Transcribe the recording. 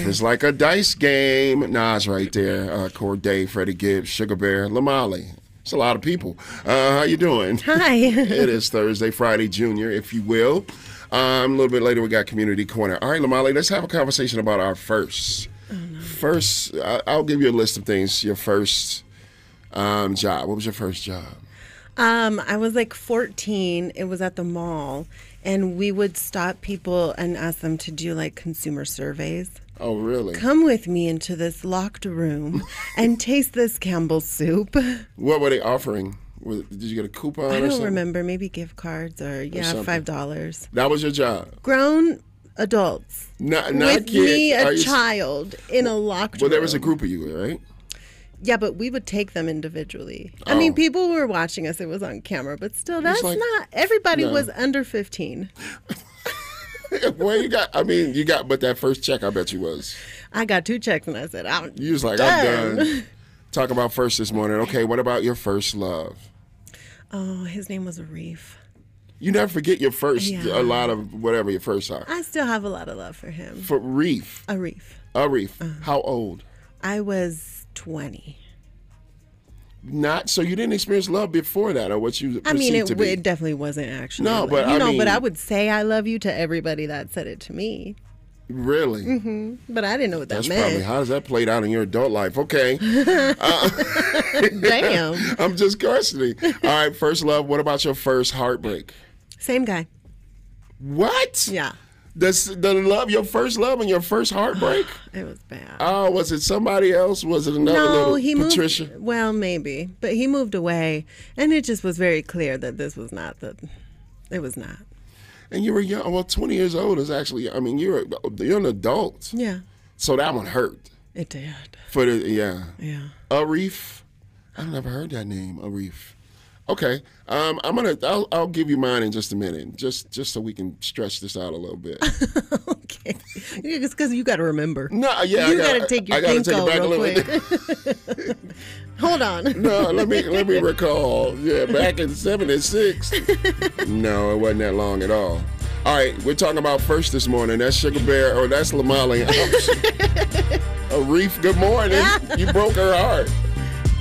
Life is like a dice game. Nas right there. Corday, Freddie Gibbs, Sugar Bear, Lamali. It's a lot of people. How you doing? Hi. It is Thursday, Friday Junior, if you will. A little bit later, we got Community Corner. All right, Lamali, let's have a conversation about our firsts. First, I'll give you a list of things. Your first job. What was your first job? I was like 14. It was at the mall, and we would stop people and ask them to do like consumer surveys. Oh, really? Come with me into this locked room and taste this Campbell's soup. What were they offering? Did you get a coupon or something? I don't remember. Maybe gift cards or $5. That was your job? Grown adults. Not with kids. Me, a child, in a locked room. Well, there was a group of you, right? Yeah, but we would take them individually. I mean, people were watching us. It was on camera, but still, that's like, not. Everybody was under 15. Well, you got, but that first check, I bet you was. I got 2 checks, and I said, You was like, I'm done. Talk about first this morning. Okay, what about your first love? Oh, his name was Arif. You never forget your first, a lot of whatever your first are. I still have a lot of love for him. For Reef? Arif. How old? I was 20. So you didn't experience love before that, or what you perceived to be? It definitely wasn't actually. No, but but I would say I love you to everybody that said it to me. Really? Mm-hmm. But I didn't know what that meant. That's probably, how does that play out in your adult life? Okay. Damn. I'm just questioning. All right, first love, what about your first heartbreak? Same guy. What? Yeah. Your first love and your first heartbreak? It was bad. Oh, was it somebody else? Was it another little Patricia? Well, maybe. But he moved away, and it just was very clear that this was not it was not. And you were young. Well, 20 years old is actually, you're an adult. Yeah. So that one hurt. It did. Yeah. Arif. I've never heard that name, Arif. Okay. I'll give you mine in just a minute, just so we can stretch this out a little bit. Okay. It's because you got to remember. No, yeah. You got to take your ginkgo real quick. Hold on. No, let me recall. Yeah, back in 76. No, it wasn't that long at all. All right, we're talking about first this morning. That's Sugar Bear, or that's Lamali. Arif, good morning. You broke her heart.